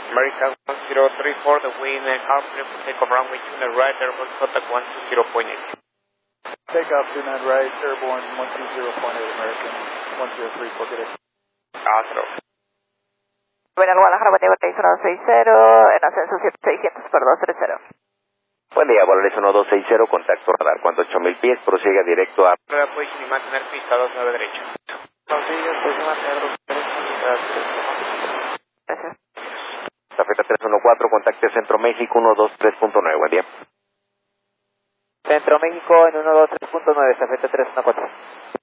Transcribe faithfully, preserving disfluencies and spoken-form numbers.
American one zero three four, the wind and half clear for takeoff runway two nine right, airborne contact one two zero point eight. Takeoff two nine right, airborne one two zero point eight, American one zero three four, good day. Astro. Bueno, Guadalajara, buen día, Vortex uno dos seis cero, en ascenso siete seiscientos por dos tres cero. Buen día, Volaris uno dos seis cero, contacto radar, cuando ocho mil pies, prosiga directo a... Prueba position y mantener pista dos nueve derecha. Buenos días, posición mantener dos derecha. Gracias. Zafeta tres uno cuatro, contacte Centro México uno dos tres punto nueve, buen día. Centro México en uno dos tres punto nueve, Zafeta tres uno cuatro.